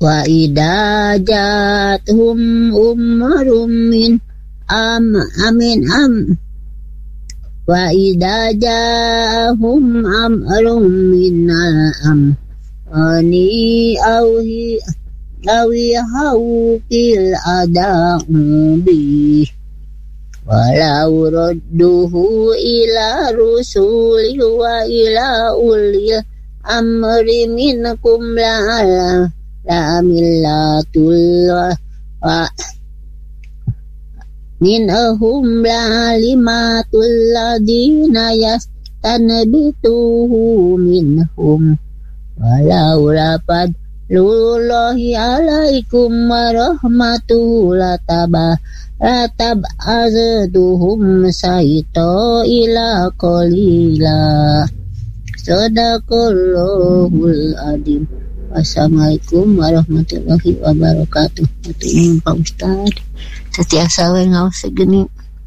Wa idza ja'atuhum umrum min amin wa idza ja'ahum amrun min ani awi hawfil ada'u bi walau radduhu ila rusuli wa ila ulil amri minkum la'amillatul wa minhum la'alimatul ladina yastanbituhu minhum walau lapad lullahi alaikum warahmatuhu latab'azuhum saito ila qalila. Sadaqallahul adzim. Wassalamualaikum warahmatullahi wabarakatuh. Ini Pak Ustaz. Setiasa we ngaos segeni.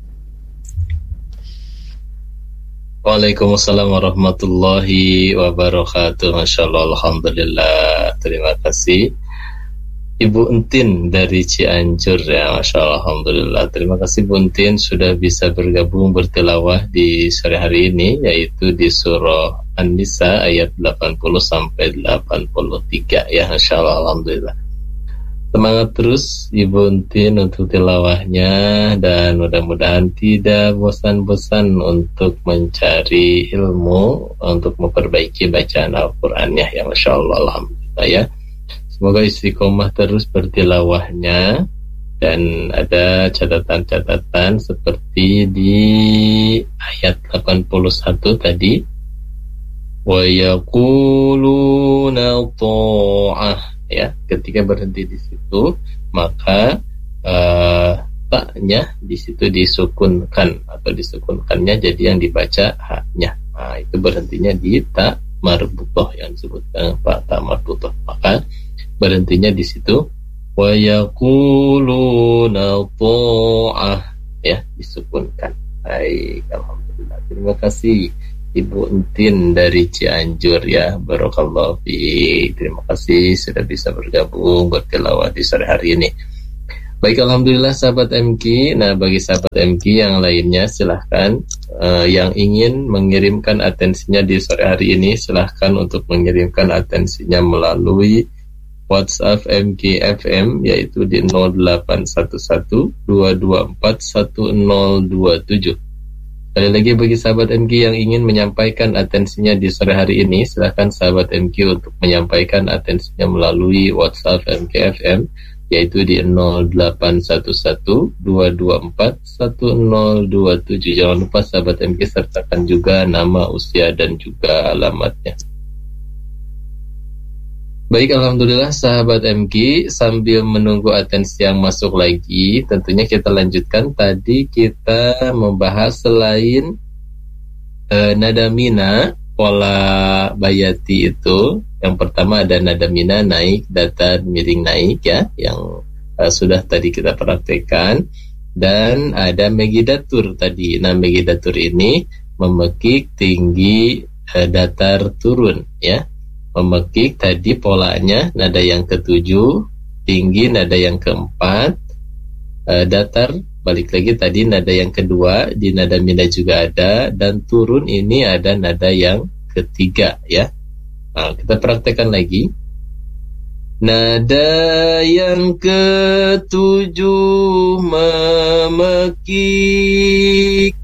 Waalaikumsalam warahmatullahi wabarakatuh. Masyaallah, alhamdulillah. Terima kasih Ibu Entin dari Cianjur ya. Masyaallah, alhamdulillah. Terima kasih Bu Entin sudah bisa bergabung bertilawah di sore hari ini, yaitu di surah An-Nisa ayat 80 sampai 83 ya. Masyaallah, alhamdulillah. Semangat terus Ibu Entin untuk tilawahnya, dan mudah-mudahan tidak bosan-bosan untuk mencari ilmu untuk memperbaiki bacaan Al-Qur'annya ya. Masya Allah, alhamdulillah ya. Semoga istiqomah terus bertilawahnya, dan ada catatan-catatan seperti di ayat 81 tadi, wa yaquluna ta'ah ya. Ketika berhenti di situ maka taknya di situ disukunkan atau disukunkannya jadi yang dibaca haknya. Nah, itu berhentinya di ta marbutah yang disebutkan Pak ta marbutah. Maka berhentinya di situ wa yaquluna ta'ah ya, disukunkan. Baik, alhamdulillah. Terima kasih Ibu Entin dari Cianjur ya. Barakallahu fiik. Terima kasih sudah bisa bergabung bertilawah di sore hari ini. Baik, alhamdulillah sahabat MQ. Nah, bagi sahabat MQ yang lainnya silahkan yang ingin mengirimkan atensinya di sore hari ini, silahkan untuk mengirimkan atensinya melalui WhatsApp MKFM, yaitu di 0811-224-1027. Sekali lagi bagi sahabat MQ yang ingin menyampaikan atensinya di sore hari ini, silahkan sahabat MQ untuk menyampaikan atensinya melalui WhatsApp MKFM, yaitu di 0811-224-1027. Jangan lupa sahabat MQ sertakan juga nama, usia, dan juga alamatnya. Baik, alhamdulillah sahabat MQ, sambil menunggu atensi yang masuk lagi, tentunya kita lanjutkan. Tadi kita membahas selain nada mina, pola bayati itu, yang pertama ada nada mina naik, datar, miring naik ya, yang sudah tadi kita praktekkan, dan ada megidatur tadi. Nah, megidatur ini memekik, tinggi, datar, turun ya. Memekik tadi polanya nada yang ketujuh, tinggi nada yang keempat, datar balik lagi tadi nada yang kedua, di nada mina juga ada, dan turun ini ada nada yang ketiga ya. Nah, kita praktekkan lagi. Nada yang ketujuh memekik